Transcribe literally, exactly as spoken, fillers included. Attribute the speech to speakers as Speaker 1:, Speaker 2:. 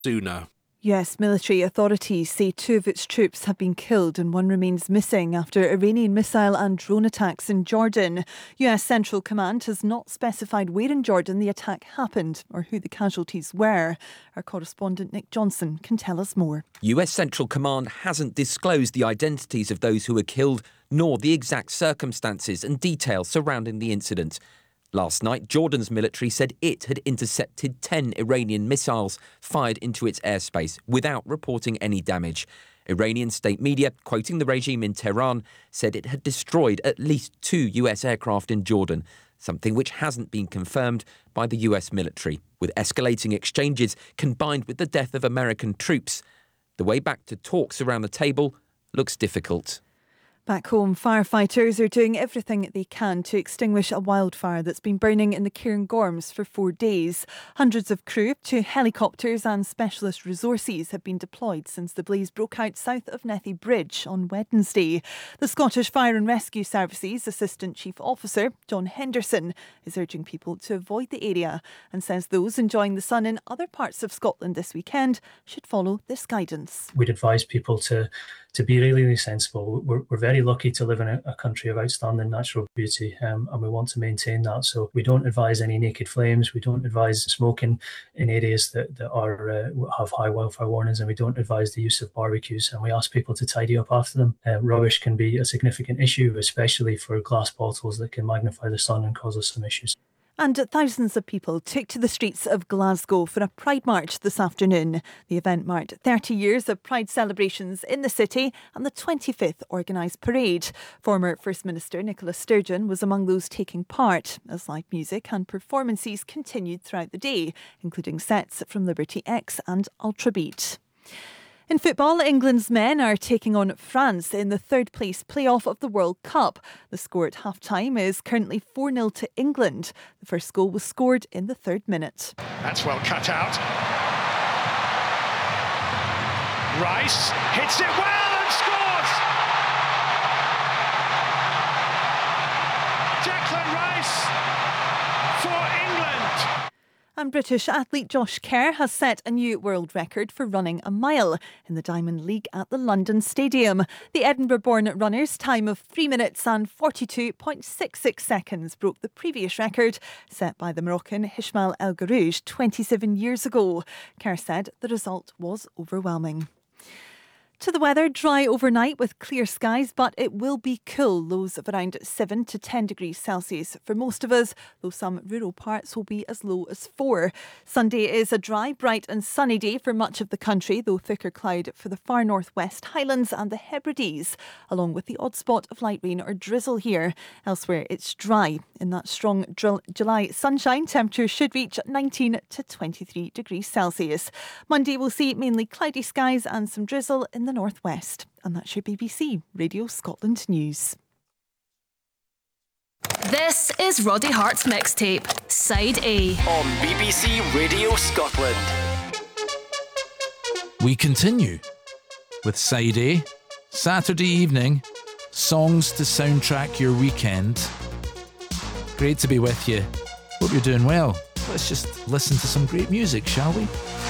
Speaker 1: sooner.
Speaker 2: U S military authorities say two of its troops have been killed and one remains missing after Iranian missile and drone attacks in Jordan. U S Central Command has not specified where in Jordan the attack happened or who the casualties were. Our correspondent Nick Johnson can tell us more.
Speaker 3: U S Central Command hasn't disclosed the identities of those who were killed, nor the exact circumstances and details surrounding the incident. Last night, Jordan's military said it had intercepted ten Iranian missiles fired into its airspace without reporting any damage. Iranian state media, quoting the regime in Tehran, said it had destroyed at least two U S aircraft in Jordan, something which hasn't been confirmed by the U S military. With escalating exchanges combined with the death of American troops, the way back to talks around the table looks difficult.
Speaker 2: Back home, firefighters are doing everything they can to extinguish a wildfire that's been burning in the Cairngorms for four days. Hundreds of crew, two helicopters and specialist resources have been deployed since the blaze broke out south of Nethy Bridge on Wednesday. The Scottish Fire and Rescue Services Assistant Chief Officer, John Henderson, is urging people to avoid the area and says those enjoying the sun in other parts of Scotland this weekend should follow this guidance.
Speaker 4: We'd advise people to to be really, really sensible. We're, we're very lucky to live in a, a country of outstanding natural beauty, um, and we want to maintain that. So we don't advise any naked flames. We don't advise smoking in areas that, that are uh, have high wildfire warnings, and we don't advise the use of barbecues. And we ask people to tidy up after them. Uh, rubbish can be a significant issue, especially for glass bottles that can magnify the sun and cause us some issues.
Speaker 2: And thousands of people took to the streets of Glasgow for a Pride March this afternoon. The event marked thirty years of Pride celebrations in the city and the twenty-fifth organised parade. Former First Minister Nicola Sturgeon was among those taking part, as live music and performances continued throughout the day, including sets from Liberty X and Ultrabeat. In football, England's men are taking on France in the third place playoff of the World Cup. The score at half-time is currently four nil to England. The first goal was scored in the third minute.
Speaker 5: That's well cut out. Rice hits it well and scores! Declan Rice for England.
Speaker 2: And British athlete Josh Kerr has set a new world record for running a mile in the Diamond League at the London Stadium. The Edinburgh-born runner's time of three minutes and forty-two point six six seconds broke the previous record set by the Moroccan Hishmal El Garouj twenty-seven years ago. Kerr said the result was overwhelming. To the weather, dry overnight with clear skies, but it will be cool. Lows of around seven to ten degrees Celsius for most of us, though some rural parts will be as low as four. Sunday is a dry, bright and sunny day for much of the country, though thicker cloud for the far northwest Highlands and the Hebrides, along with the odd spot of light rain or drizzle here. Elsewhere, it's dry. In that strong drill- July sunshine, temperatures should reach nineteen to twenty-three degrees Celsius. Monday will see mainly cloudy skies and some drizzle in the northwest. And that's your B B C Radio Scotland News.
Speaker 6: This is Roddy Hart's mixtape, Side A.
Speaker 7: On B B C Radio Scotland.
Speaker 1: We continue with Side A, Saturday evening, songs to soundtrack your weekend. Great to be with you. Hope you're doing well. Let's just listen to some great music, shall we?